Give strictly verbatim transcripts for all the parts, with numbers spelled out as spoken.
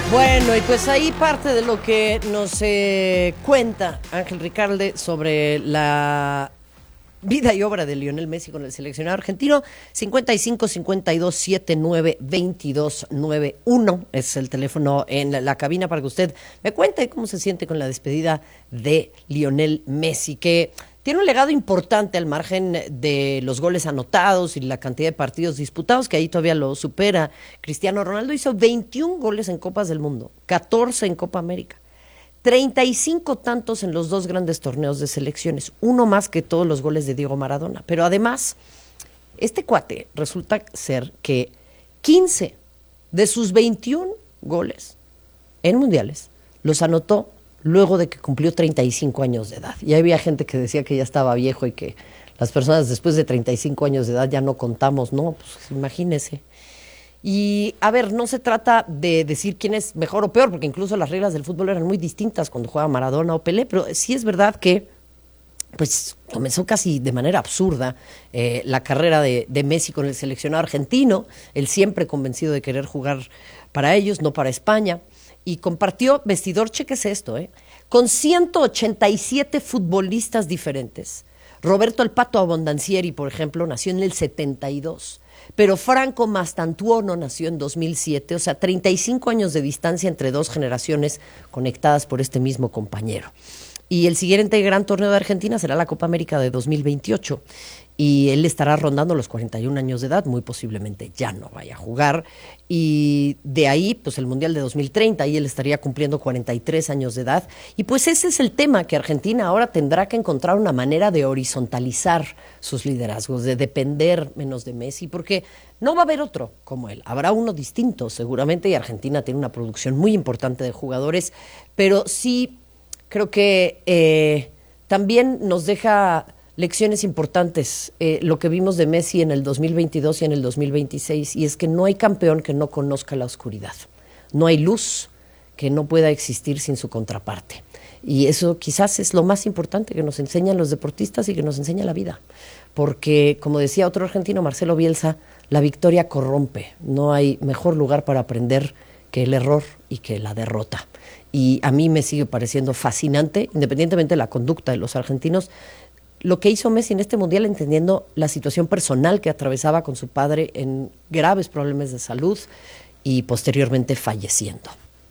Bueno, y pues ahí parte de lo que nos eh, cuenta Ángel Ricalde sobre la vida y obra de Lionel Messi con el seleccionado argentino. Cincuenta y cinco, cincuenta y dos, setenta y nueve, veintidós noventa y uno es el teléfono en la, la cabina para que usted me cuente cómo se siente con la despedida de Lionel Messi, que tiene un legado importante al margen de los goles anotados y la cantidad de partidos disputados, que ahí todavía lo supera. Cristiano Ronaldo hizo veintiún goles en Copas del Mundo, catorce en Copa América, treinta y cinco tantos en los dos grandes torneos de selecciones, uno más que todos los goles de Diego Maradona. Pero además, este cuate resulta ser que quince de sus veintiún goles en mundiales los anotó luego de que cumplió treinta y cinco años de edad. Y había gente que decía que ya estaba viejo y que las personas después de treinta y cinco años de edad ya no contamos. No, pues imagínese. Y, a ver, no se trata de decir quién es mejor o peor, porque incluso las reglas del fútbol eran muy distintas cuando jugaba Maradona o Pelé, pero sí es verdad que pues comenzó casi de manera absurda eh, la carrera de, de Messi con el seleccionado argentino, él siempre convencido de querer jugar para ellos, no para España, y compartió vestidor, chéquese esto, eh, con ciento ochenta y siete futbolistas diferentes. Roberto El Pato Abondancieri, por ejemplo, nació en el setenta y dos, pero Franco Mastantuono nació en dos mil siete, o sea, treinta y cinco años de distancia entre dos generaciones conectadas por este mismo compañero. Y el siguiente gran torneo de Argentina será la Copa América de dos mil veintiocho. Y él estará rondando los cuarenta y un años de edad, muy posiblemente ya no vaya a jugar. Y de ahí, pues el Mundial de dos mil treinta, ahí él estaría cumpliendo cuarenta y tres años de edad. Y pues ese es el tema, que Argentina ahora tendrá que encontrar una manera de horizontalizar sus liderazgos, de depender menos de Messi, porque no va a haber otro como él. Habrá uno distinto, seguramente, y Argentina tiene una producción muy importante de jugadores, pero sí creo que eh, también nos deja lecciones importantes eh, lo que vimos de Messi en el dos mil veintidós y en el dos mil veintiséis, y es que no hay campeón que no conozca la oscuridad, no hay luz que no pueda existir sin su contraparte, y eso quizás es lo más importante que nos enseñan los deportistas y que nos enseña la vida, porque como decía otro argentino, Marcelo Bielsa, la victoria corrompe, no hay mejor lugar para aprender que el error y que la derrota. Y a mí me sigue pareciendo fascinante, independientemente de la conducta de los argentinos, lo que hizo Messi en este mundial, entendiendo la situación personal que atravesaba con su padre en graves problemas de salud y posteriormente falleciendo.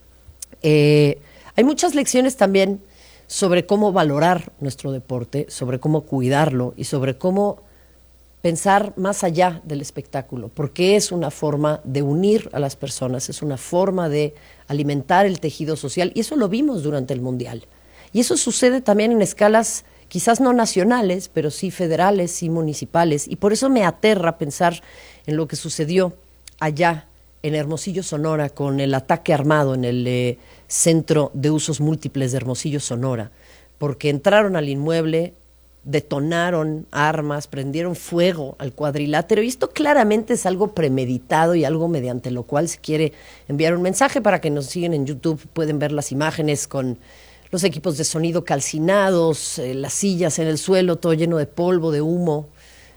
Eh, hay muchas lecciones también sobre cómo valorar nuestro deporte, sobre cómo cuidarlo y sobre cómo pensar más allá del espectáculo, porque es una forma de unir a las personas, es una forma de alimentar el tejido social, y eso lo vimos durante el Mundial. Y eso sucede también en escalas quizás no nacionales, pero sí federales y municipales, y por eso me aterra pensar en lo que sucedió allá en Hermosillo, Sonora, con el ataque armado en el eh, Centro de Usos Múltiples de Hermosillo, Sonora, porque entraron al inmueble, detonaron armas, prendieron fuego al cuadrilátero, y esto claramente es algo premeditado y algo mediante lo cual se quiere enviar un mensaje. Para que nos siguen en YouTube pueden ver las imágenes con los equipos de sonido calcinados, eh, las sillas en el suelo, todo lleno de polvo, de humo,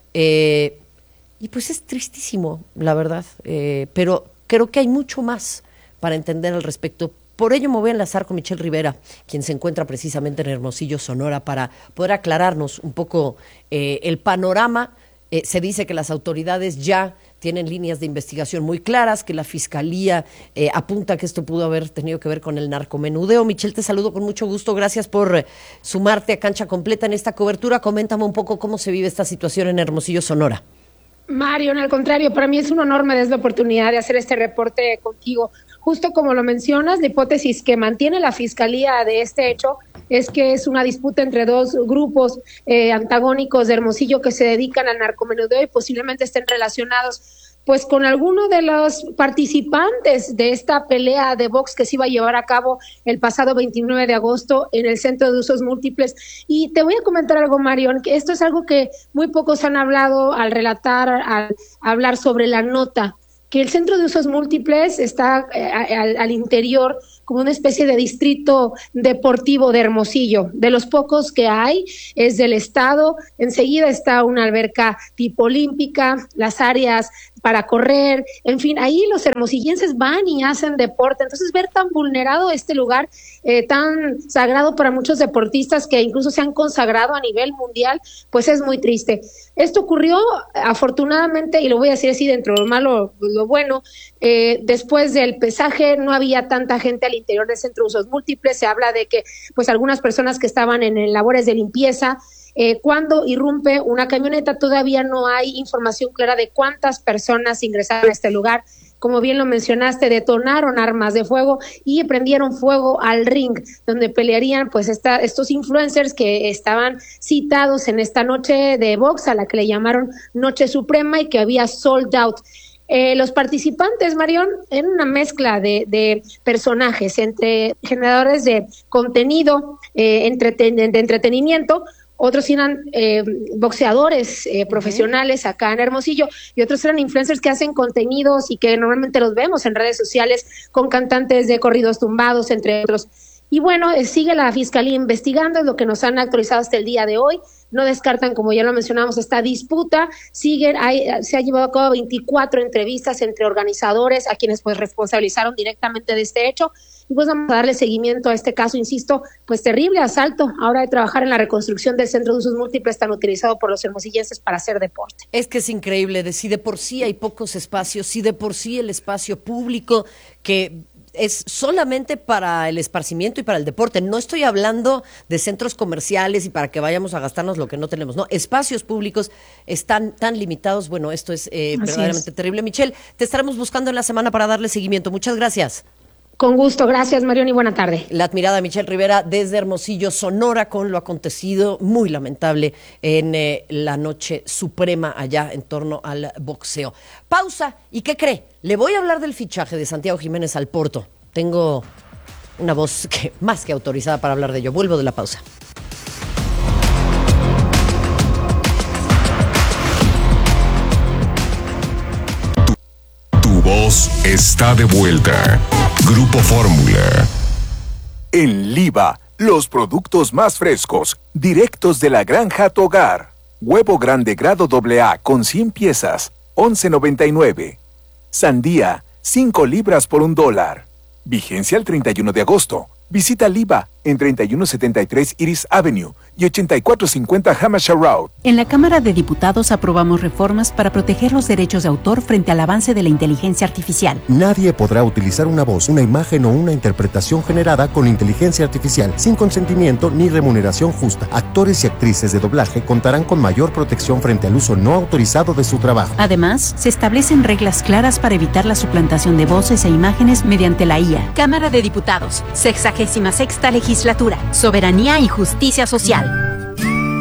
eh, y pues es tristísimo, la verdad, eh, pero creo que hay mucho más para entender al respecto. Por ello me voy a enlazar con Michelle Rivera, quien se encuentra precisamente en Hermosillo, Sonora, para poder aclararnos un poco eh, el panorama. Eh, se dice que las autoridades ya tienen líneas de investigación muy claras, que la Fiscalía eh, apunta que esto pudo haber tenido que ver con el narcomenudeo. Michelle, te saludo con mucho gusto. Gracias por eh, sumarte a Cancha Completa en esta cobertura. Coméntame un poco cómo se vive esta situación en Hermosillo, Sonora. Marion, al contrario, para mí es un honor, me des la oportunidad de hacer este reporte contigo. Justo como lo mencionas, la hipótesis que mantiene la Fiscalía de este hecho es que es una disputa entre dos grupos eh, antagónicos de Hermosillo que se dedican al narcomenudeo y posiblemente estén relacionados pues con alguno de los participantes de esta pelea de box que se iba a llevar a cabo el pasado veintinueve de agosto en el Centro de Usos Múltiples. Y te voy a comentar algo, Marion, que esto es algo que muy pocos han hablado al relatar, al hablar sobre la nota, que el Centro de Usos Múltiples está eh, al, al interior como una especie de distrito deportivo de Hermosillo. De los pocos que hay, es del estado. Enseguida está una alberca tipo olímpica, las áreas para correr, en fin, ahí los hermosillenses van y hacen deporte. Entonces, ver tan vulnerado este lugar, eh, tan sagrado para muchos deportistas que incluso se han consagrado a nivel mundial, pues es muy triste. Esto ocurrió, afortunadamente, y lo voy a decir así, dentro de lo malo, lo bueno, eh, después del pesaje no había tanta gente al interior del centro de usos múltiples. Se habla de que pues algunas personas que estaban en, en labores de limpieza, Eh, cuando irrumpe una camioneta, todavía no hay información clara de cuántas personas ingresaron a este lugar. Como bien lo mencionaste, detonaron armas de fuego y prendieron fuego al ring donde pelearían pues esta, estos influencers que estaban citados en esta noche de box, a la que le llamaron Noche Suprema, y que había sold out. Eh, los participantes, Marión, en una mezcla de, de personajes, entre generadores de contenido, eh, entreten- de entretenimiento. Otros eran eh, boxeadores eh, profesionales acá en Hermosillo, y otros eran influencers que hacen contenidos y que normalmente los vemos en redes sociales con cantantes de corridos tumbados, entre otros. Y bueno, eh, sigue la Fiscalía investigando, es lo que nos han actualizado hasta el día de hoy. No descartan, como ya lo mencionamos, esta disputa. Siguen, hay, se ha llevado a cabo veinticuatro entrevistas entre organizadores a quienes pues responsabilizaron directamente de este hecho. Y pues vamos a darle seguimiento a este caso, insisto, pues terrible asalto, ahora de trabajar en la reconstrucción del centro de usos múltiples tan utilizado por los hermosillenses para hacer deporte. Es que es increíble, de si de por sí hay pocos espacios, si de por sí el espacio público que es solamente para el esparcimiento y para el deporte. No estoy hablando de centros comerciales y para que vayamos a gastarnos lo que no tenemos. No, espacios públicos están tan limitados. Bueno, esto es eh, verdaderamente es. terrible. Michelle, te estaremos buscando en la semana para darle seguimiento. Muchas gracias. Con gusto, gracias Marión y buena tarde. La admirada Michelle Rivera desde Hermosillo, Sonora, con lo acontecido muy lamentable en eh, la Noche Suprema allá en torno al boxeo. Pausa, ¿y qué cree? Le voy a hablar del fichaje de Santiago Jiménez al Porto. Tengo una voz que, más que autorizada para hablar de ello. Vuelvo de la pausa. Voz está de vuelta. Grupo Fórmula. En Liva, los productos más frescos, directos de la granja a tu hogar. Huevo grande grado doble A con cien piezas, once noventa y nueve. Sandía, cinco libras por un dólar. Vigencia el treinta y uno de agosto. Visita Liva en treinta y uno setenta y tres Iris Avenue y ochenta y cuatro cincuenta Hampshire Road. En la Cámara de Diputados aprobamos reformas para proteger los derechos de autor frente al avance de la inteligencia artificial. Nadie podrá utilizar una voz, una imagen o una interpretación generada con inteligencia artificial sin consentimiento ni remuneración justa. Actores y actrices de doblaje contarán con mayor protección frente al uso no autorizado de su trabajo. Además, se establecen reglas claras para evitar la suplantación de voces e imágenes mediante la I A. Cámara de Diputados, sexagésima sexta Legislatura, Soberanía y Justicia Social.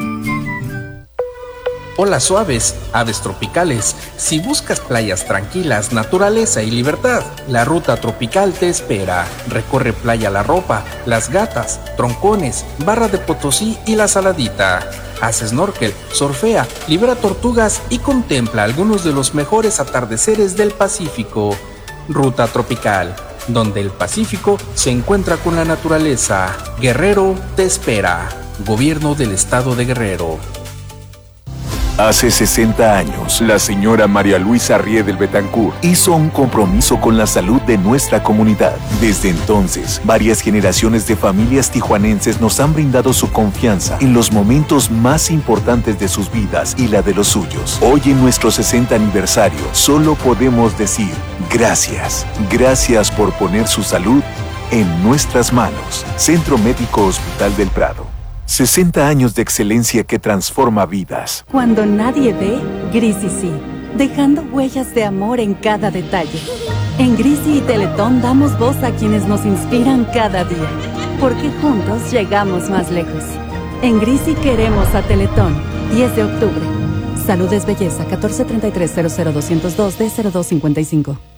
Hola suaves, aves tropicales. Si buscas playas tranquilas, naturaleza y libertad, la ruta tropical te espera. Recorre Playa La Ropa, Las Gatas, Troncones, Barra de Potosí y La Saladita. Haz snorkel, surfea, libera tortugas y contempla algunos de los mejores atardeceres del Pacífico. Ruta tropical, donde el Pacífico se encuentra con la naturaleza. Guerrero te espera. Gobierno del Estado de Guerrero. Hace sesenta años, la señora María Luisa Riedel Betancourt hizo un compromiso con la salud de nuestra comunidad. Desde entonces, varias generaciones de familias tijuanenses nos han brindado su confianza en los momentos más importantes de sus vidas y la de los suyos. Hoy, en nuestro sesenta aniversario, solo podemos decir gracias. Gracias por poner su salud en nuestras manos. Centro Médico Hospital del Prado. sesenta años de excelencia que transforma vidas. Cuando nadie ve, Grisi sí, dejando huellas de amor en cada detalle. En Grisi y Teletón damos voz a quienes nos inspiran cada día, porque juntos llegamos más lejos. En Grisi queremos a Teletón. diez de octubre. Salud es belleza. catorce treinta y tres cero cero doscientos dos D cero dos cincuenta y cinco.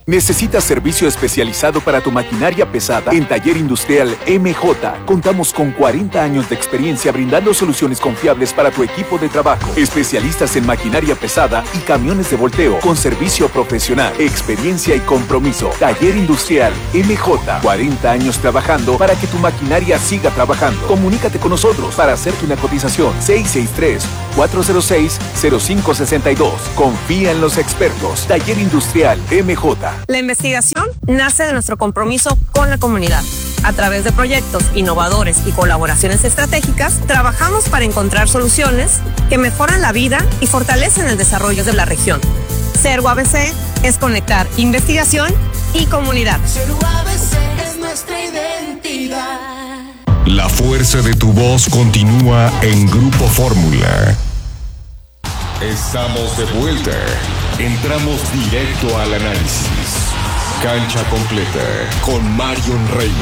¿Necesitas servicio especializado para tu maquinaria pesada? En Taller Industrial M J contamos con cuarenta años de experiencia brindando soluciones confiables para tu equipo de trabajo. Especialistas en maquinaria pesada y camiones de volteo con servicio profesional, experiencia y compromiso. Taller Industrial M J, cuarenta años trabajando para que tu maquinaria siga trabajando. Comunícate con nosotros para hacerte una cotización. seis seis tres, cuatro cero seis, cero cinco seis dos. Confía en los expertos. Taller Industrial M J. La investigación nace de nuestro compromiso con la comunidad. A través de proyectos innovadores y colaboraciones estratégicas, trabajamos para encontrar soluciones que mejoran la vida y fortalecen el desarrollo de la región. Ser U A B C es conectar investigación y comunidad. Ser U A B C es nuestra identidad. La fuerza de tu voz continúa en Grupo Fórmula. Estamos de vuelta. Entramos directo al análisis. Cancha completa con Marion Reina.